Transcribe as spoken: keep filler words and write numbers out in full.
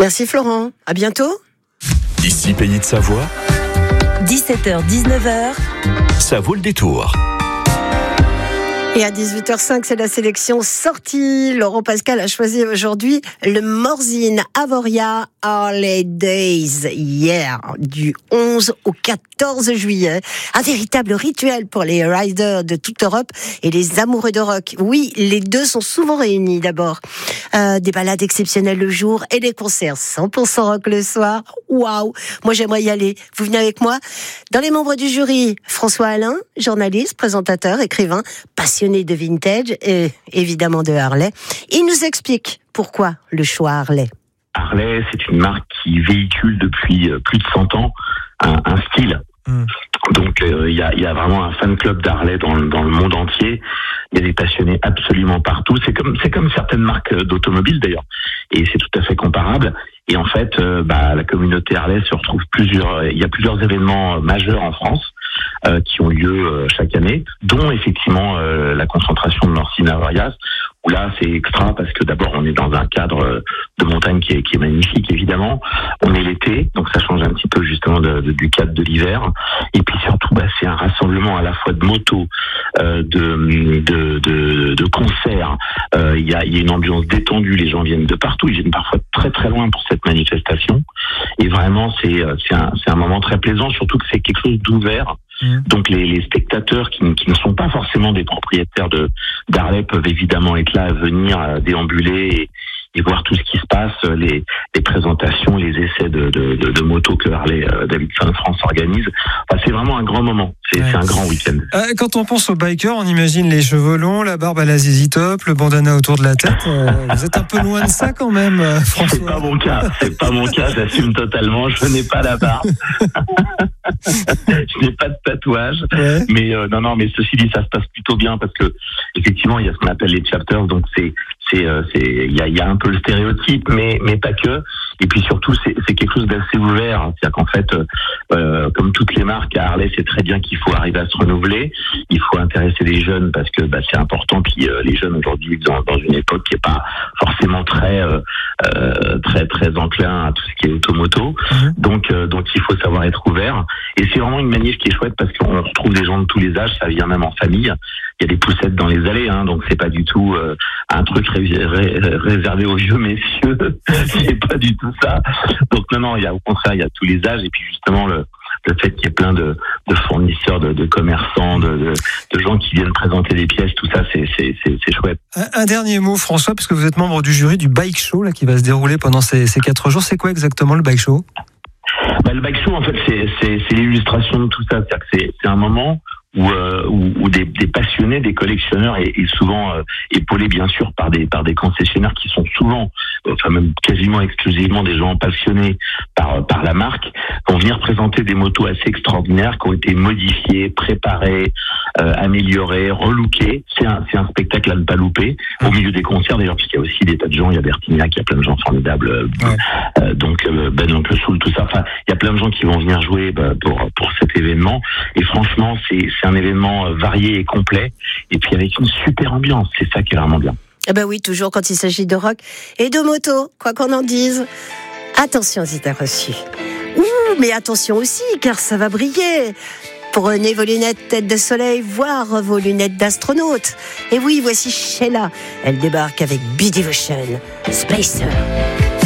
Merci Florent, à bientôt. Ici Pays de Savoie, dix-sept heures dix-neuf heures, ça vaut le détour. Et à dix-huit heures cinq, c'est la sélection sortie. Laurent Pascal a choisi aujourd'hui le Morzine Avoria Harley Days, hier, du onze au quatorze juillet. Un véritable rituel pour les riders de toute Europe et les amoureux de rock. Oui, les deux sont souvent réunis d'abord. Euh, des balades exceptionnelles le jour et des concerts cent pour cent rock le soir. Waouh! Moi, j'aimerais y aller. Vous venez avec moi? Dans les membres du jury, François Alain, journaliste, présentateur, écrivain, passionné de vintage et évidemment de Harley. Il nous explique pourquoi le choix Harley. Harley, c'est une marque qui véhicule depuis plus de cent ans un, un style. Mmh. Donc il euh, y, a, y a vraiment un fan club d'Harley dans, dans le monde entier. Il y a des passionnés absolument partout. C'est comme, c'est comme certaines marques d'automobiles d'ailleurs. Et c'est tout à fait comparable. Et en fait, euh, bah, la communauté Harley se retrouve plusieurs. Il y a plusieurs événements majeurs en France euh, qui ont lieu euh, chaque année, dont effectivement euh, la concentration de Morzine Avoria. Où là, c'est extra parce que d'abord, on est dans un cadre de montagne qui est, qui est magnifique, évidemment. On est l'été, donc ça change un petit peu justement de, de, du cadre de l'hiver. Et puis surtout, bah, c'est un rassemblement à la fois de motos, euh, de, de, de, de concerts. Il euh, y, a, y a une ambiance détendue. Les gens viennent de partout. Ils viennent parfois très très loin pour cette manifestation. Et vraiment, c'est, c'est, un, c'est un moment très plaisant, surtout que c'est quelque chose d'ouvert. Mmh. Donc les, les spectateurs qui, qui ne sont pas forcément des propriétaires de d'Harley peuvent évidemment être là à venir à déambuler et, et voir tout ce qui se passe, les, les présentations, les essais de, de, de, de motos que Harley euh, Davidson France organise. Enfin, c'est vraiment un grand moment, c'est, ouais. c'est un grand week-end. Euh, quand on pense aux bikers, on imagine les cheveux longs, la barbe à la Z Z Top, le bandana autour de la tête. Euh, vous êtes un peu loin de ça quand même, euh, François. C'est pas mon cas, c'est pas mon cas, j'assume totalement, je n'ai pas la barbe. Je n'ai pas de tatouage, ouais. mais euh, non, non, mais ceci dit, ça se passe plutôt bien parce que effectivement, il y a ce qu'on appelle les chapters, donc c'est, c'est, euh, c'est, il y a, il y a un peu le stéréotype, mais, mais pas que. Et puis surtout, c'est, c'est quelque chose d'assez ouvert. C'est-à-dire qu'en fait, euh, comme toutes les marques, à Harley, c'est très bien qu'il faut arriver à se renouveler. Il faut intéresser les jeunes parce que bah, c'est important. Puis euh, les jeunes aujourd'hui vivent dans, dans une époque qui est pas forcément très, euh, euh, très, très enclin à tout ce qui est automoto. Mmh. Donc, euh, donc il faut savoir être ouvert. Et c'est vraiment une manif qui est chouette parce qu'on retrouve des gens de tous les âges, ça vient même en famille. Il y a des poussettes dans les allées, hein, donc c'est pas du tout euh, un truc ré- ré- réservé aux vieux messieurs. C'est pas du tout ça. Donc non, non, il y a au contraire, il y a tous les âges et puis justement le le fait qu'il y ait plein de, de fournisseurs, de, de commerçants, de, de, de gens qui viennent présenter des pièces, tout ça, c'est, c'est, c'est, c'est chouette. Un, un dernier mot, François, parce que vous êtes membre du jury du Bike Show là qui va se dérouler pendant ces, ces quatre jours. C'est quoi exactement le Bike Show ? Bah, le Bike Show, en fait, c'est, c'est, c'est l'illustration de tout ça. C'est-à-dire que c'est, c'est un moment où, euh, où, où des, des passionnés, des collectionneurs, et, et souvent euh, épaulés bien sûr par des par des concessionnaires qui sont souvent, enfin même quasiment exclusivement des gens passionnés par par la marque, vont venir présenter des motos assez extraordinaires qui ont été modifiées, préparées, euh, améliorées, relookées. C'est un c'est un spectacle à ne pas louper au milieu des concerts d'ailleurs, puisqu'il y a aussi des tas de gens. Il y a Bertignac, il y a plein de gens formidables. Euh, ouais. euh, donc euh, Ben Oncle Soul, tout ça. Enfin, il y a plein de gens qui vont venir jouer bah, pour pour cet événement. Et franchement, c'est c'est un événement varié et complet, et puis avec une super ambiance, c'est ça qui est vraiment bien. Eh ben oui, toujours quand il s'agit de rock et de moto, quoi qu'on en dise. Attention aux idées reçues. Ouh, mais attention aussi, car ça va briller. Prenez vos lunettes tête de soleil, voire vos lunettes d'astronaute. Et oui, voici Sheila. Elle débarque avec Be Devotion, Spacer.